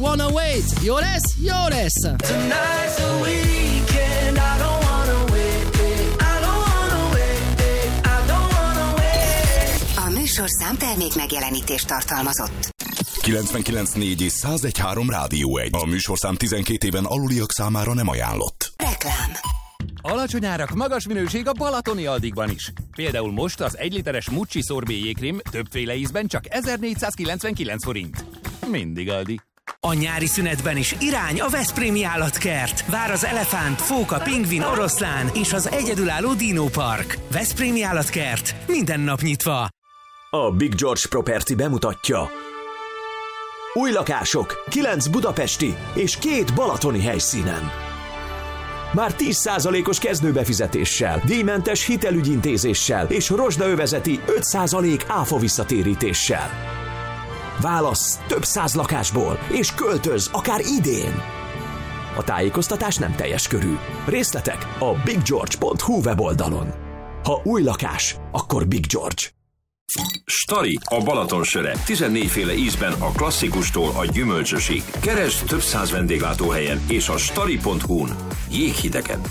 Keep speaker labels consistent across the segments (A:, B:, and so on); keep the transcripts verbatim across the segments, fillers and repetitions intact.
A: Wanna Wait. Jó lesz? Jó lesz!
B: Tonight's the weekend, I don't wanna wait, I don't wanna wait, I don't wanna wait.
C: A műsorszám termék megjelenítést tartalmazott.
D: kilencvenkilenc négy és száz egy három Rádió egy. A műsorszám tizenkét éven aluliak számára nem ajánlott.
C: Reklám.
E: Alacsony árak, magas minőség a balatoni Aldiban is. Például most az egy literes Mucci szorbé jégkrém többféle ízben csak ezernégyszázkilencvenkilenc forint. Mindig Aldi.
F: A nyári szünetben is irány a Veszprémi Állatkert. Vár az elefánt, fóka, pingvin, oroszlán és az egyedülálló dinópark. Veszprémi Állatkert. Minden nap nyitva.
G: A Big George Property bemutatja. Új lakások, kilenc budapesti és két balatoni helyszínen. Már tíz százalékos kezdőbefizetéssel, díjmentes hitelügyintézéssel és rozsdaövezeti öt százalék áfa visszatérítéssel. Válasz több száz lakásból, és költöz akár idén. A tájékoztatás nem teljes körű. Részletek a big george pont hu weboldalon. Ha új lakás, akkor Big George.
H: Stari, a Balaton söre. tizennégy féle ízben a klasszikustól a gyümölcsösig. Keresd több száz vendéglátóhelyen és a stari pont hu-n. Jéghidegen.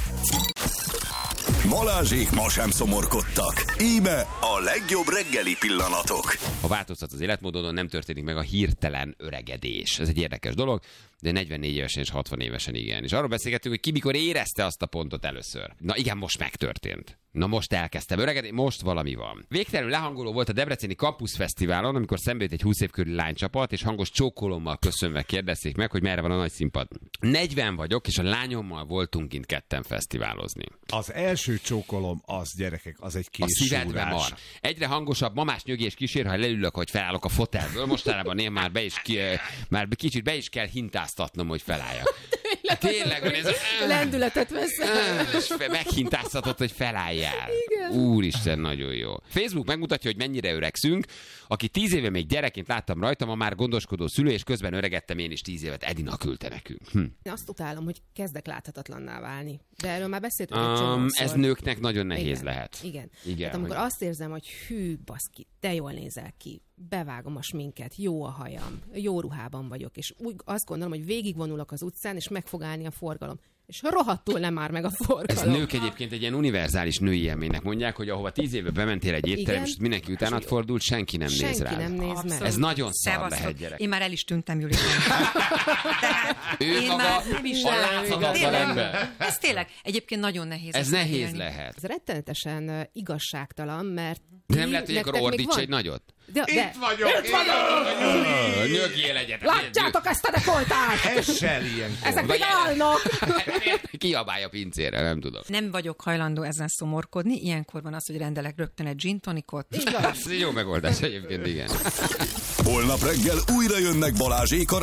D: Balázsék ma sem szomorkodtak. Íme a legjobb reggeli pillanatok.
I: Ha változtat az életmódon, nem történik meg a hirtelen öregedés. Ez egy érdekes dolog, de negyvennégy évesen és hatvan évesen igen. És arról beszélgettünk, hogy ki mikor érezte azt a pontot először. Na igen, most megtörtént. Na most elkezdtem öregedni, most valami van. Végtelenül lehangoló volt a Debreceni Campus Fesztiválon, amikor szembe jött egy húsz év körüli lánycsapat, és hangos csókolommal köszönve kérdezték meg, hogy merre van a nagy színpad. negyven vagyok, és a lányommal voltunk kint ketten fesztiválozni.
J: Az első csókolom az, gyerekek, az egy kis
I: a szívedbe mar. Egyre hangosabb mamás nyögés kísér, ha leülök, hogy felállok a fotelből. Mostanában én már be is ki, már kicsit be is kell hintáztatnom, hogy felálljak. Tényleg, hogy ez a...
K: lendületet vesz.
I: Meghintáztatod, hogy felállják.
K: Igen.
I: Úristen, nagyon jó. Facebook megmutatja, hogy mennyire öregszünk. Aki tíz éve még gyerekként láttam rajta, ma már gondoskodó szülő, és közben öregettem én is tíz évet. Edina küldte nekünk. Hm.
K: Én azt utálom, hogy kezdek láthatatlanná válni. De erről már beszéltünk
I: um,
K: egy csomószor.
I: Ez nőknek nagyon nehéz
K: Igen.
I: lehet.
K: Igen.
I: Igen.
K: Hát amikor
I: hogy...
K: azt érzem, hogy hű, baszki, de jól nézel ki, bevágom a sminket, jó a hajam, jó ruhában vagyok, és úgy azt gondolom, hogy végigvonulok az utcán, és meg fog állni a forgalom. És rohadtul nem már meg a forgalom.
I: Ez nők egyébként egy ilyen univerzális női élménynek mondják, hogy ahova tíz éve bementél egy étterem, és mindenki utánad fordult, senki nem
K: senki
I: néz rá.
K: nem néz
I: Abszolút.
K: meg.
I: Ez nagyon szar
L: Szevasztok.
I: lehet, gyerek.
L: Én már el is tűntem, Juli. Tehát
I: ő
L: én
I: maga
L: már nem is
I: a láthatatlan ember.
L: Ez tényleg egyébként nagyon nehéz.
I: Ez nehéz élni. Lehet.
K: Ez rettenetesen uh, igazságtalan, mert...
I: De nem lehet, hogy akkor ordíts egy nagyot?
K: De, de,
J: itt vagyok!
K: Itt vagyok!
I: Nyögjél egyet!
K: Látjátok ezt a dekoltást!
J: Essel ilyenkor.
K: Ezek még állnak!
I: Kiabálj a pincére, nem tudom.
L: Nem vagyok hajlandó ezen szomorkodni. Ilyenkor van az, hogy rendelek rögtön egy gin tonicot.
I: Ez jó megoldás egyébként, igen.
D: Holnap reggel újra jönnek Balázsék a